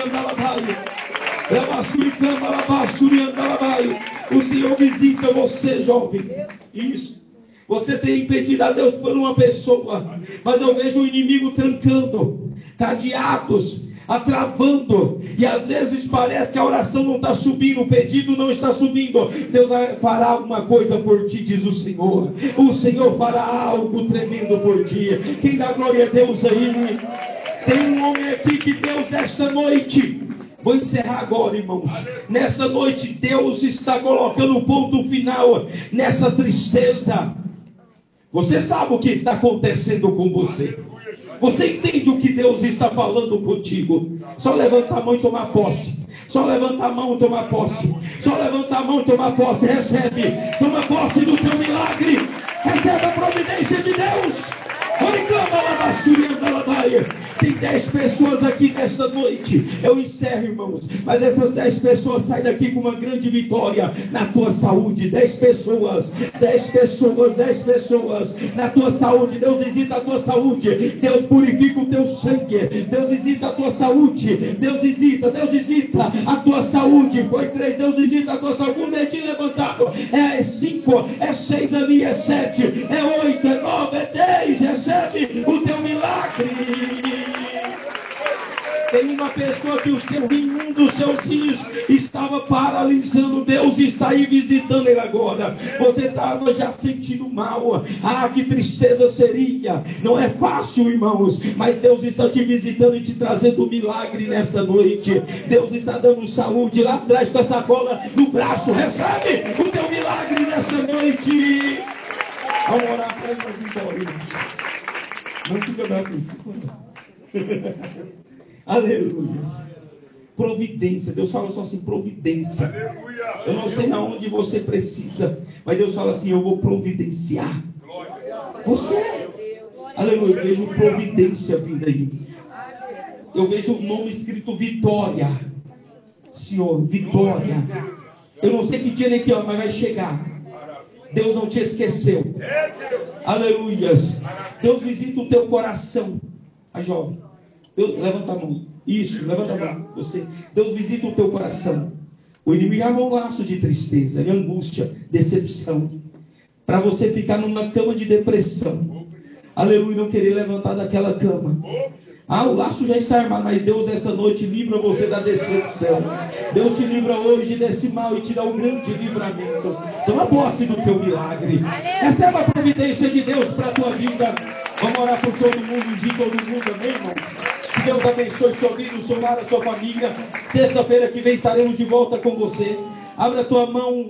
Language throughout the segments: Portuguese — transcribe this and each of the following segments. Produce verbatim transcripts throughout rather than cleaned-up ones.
O Senhor visita você, jovem. Isso. Você tem pedido a Deus por uma pessoa, mas eu vejo o inimigo trancando, cadeados, atravando, e às vezes parece que a oração não está subindo, o pedido não está subindo. Deus fará alguma coisa por ti, diz o Senhor. O Senhor fará algo tremendo por ti. Quem dá glória a Deus aí? Tem um homem aqui que Deus, esta noite, vou encerrar agora, irmãos. Nessa noite Deus está colocando um ponto final nessa tristeza. Você sabe o que está acontecendo com você. Você entende o que Deus está falando contigo. Só levanta a mão e toma posse. Só levanta a mão e toma posse. Só levanta a mão e toma posse. Recebe. Toma posse do teu milagre. Recebe a providência de Deus. Tem dez pessoas aqui nesta noite. Eu encerro, irmãos. Mas essas dez pessoas saem daqui com uma grande vitória na tua saúde. Dez pessoas, dez pessoas, dez pessoas na tua saúde. Deus visita a tua saúde. Deus purifica o teu sangue. Deus visita a tua saúde. Deus visita, Deus visita a tua saúde. Foi três, Deus visita a tua saúde. Um dedinho levantado. É cinco, é seis ali, é sete, é oito, é nove, é dez. Recebe o teu milagre. Tem uma pessoa que o seu rim, um dos seus rins estava paralisando. Deus está aí visitando ele agora. Você estava já sentindo mal. Ah, que tristeza seria. Não é fácil, irmãos, mas Deus está te visitando e te trazendo um milagre nesta noite. Deus está dando saúde lá atrás com a sacola no braço. Recebe o teu milagre nesta noite. Vamos orar para nós embora, irmãos. Não fica bravo. Aleluia. Providência. Deus fala só assim, providência. Aleluia. Eu não sei aonde você precisa, mas Deus fala assim, eu vou providenciar você. Aleluia. Eu vejo providência vindo aí. Eu vejo o nome escrito Vitória. Senhor, Vitória. Eu não sei que dia nem que hora, mas vai chegar. Deus não te esqueceu. Aleluia. Deus visita o teu coração. A jovem, Deus, levanta a mão. Isso, levanta a mão. Você, Deus visita o teu coração. O inimigo armou um laço de tristeza, de angústia, decepção, para você ficar numa cama de depressão. Aleluia, não querer levantar daquela cama. Ah, o laço já está armado, mas Deus nessa noite livra você da decepção. Deus te livra hoje desse mal e te dá um grande livramento. Toma posse do teu milagre. Receba a providência de Deus para a tua vida. Vamos orar por todo mundo, ungir todo mundo, amém, irmãos? Que Deus abençoe o seu vida, o seu lar, a sua família. Sexta-feira que vem estaremos de volta com você. Abra a tua mão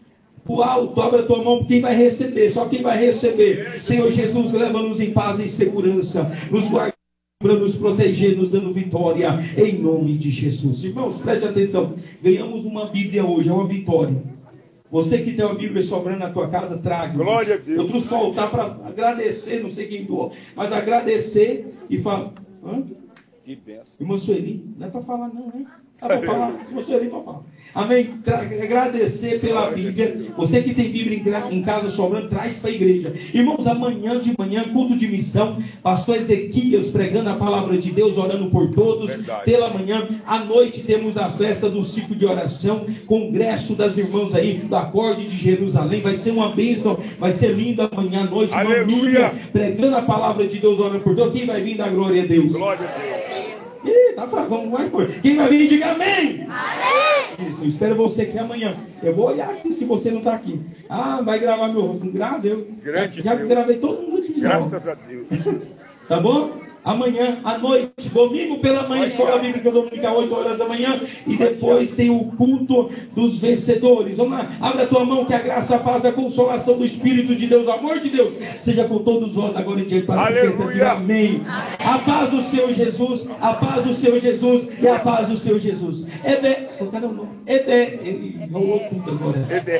o alto, abra a tua mão para quem vai receber. Só quem vai receber. Senhor Jesus, leva-nos em paz e segurança. Nos guarda para nos proteger, nos dando vitória, em nome de Jesus. Irmãos, preste atenção. Ganhamos uma Bíblia hoje, é uma vitória. Você que tem uma Bíblia sobrando na tua casa, traga. Glória a Deus. Eu trouxe para voltar para agradecer, não sei quem doou, mas agradecer e falar. Hã? Que benção. Irmã Sueli, não é para falar não, né? É para falar, irmã Sueli, para falar. Amém? Tra agradecer pela Bíblia. Você que tem Bíblia em, em casa sobrando, traz para a igreja. Irmãos, amanhã de manhã, culto de missão, pastor Ezequias pregando a palavra de Deus, orando por todos. Verdade. Pela manhã, à noite temos a festa do ciclo de oração, congresso das irmãs aí, do Acorde de Jerusalém. Vai ser uma bênção, vai ser linda amanhã à noite. Aleluia. Uma minha, pregando a palavra de Deus, orando por todos. Quem vai vir da glória a Deus? Glória a Deus. Ih, tá fraco, vamos mais forte. Quem vai vir, diga amém. Amém. Isso, eu espero você que amanhã. Eu vou olhar aqui se você não está aqui. Ah, vai gravar meu rosto. Não grava, eu. Grande já Deus. Gravei todo mundo aqui. Graças a Deus. Tá bom? Amanhã à noite, domingo pela manhã, escola bíblica dominical, oito horas da manhã. E depois tem o culto dos vencedores. Vamos lá, abre a tua mão, que a graça, a paz, a consolação do Espírito de Deus, o amor de Deus, seja com todos nós agora em diante. Para que amém. A paz do Senhor Jesus, a paz do Senhor Jesus e a paz do Senhor Jesus. Ede, cadê o nome? Ede, ele rolou tudo agora. E D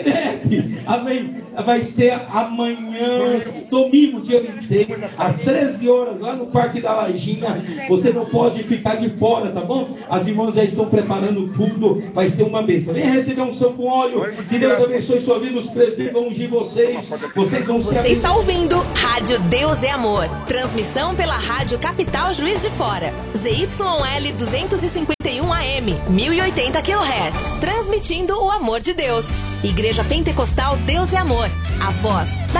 F. Amém. Vai ser amanhã, domingo, dia vinte e seis, às treze horas, lá no Parque da Lajinha. Você não pode ficar de fora, tá bom? As irmãs já estão preparando tudo. Vai ser uma bênção. Venha receber um unção com óleo. Que Deus abençoe sua vida. Os presbíteros vão ungir vocês. Vocês vão ser. Você está ouvindo Rádio Deus é Amor. Transmissão pela Rádio Capital Juiz de Fora. Z Y L duzentos e cinquenta e um A M, mil e oitenta quilohertz. Transmitindo o amor de Deus. Igreja Pentecostal Deus é Amor. A voz da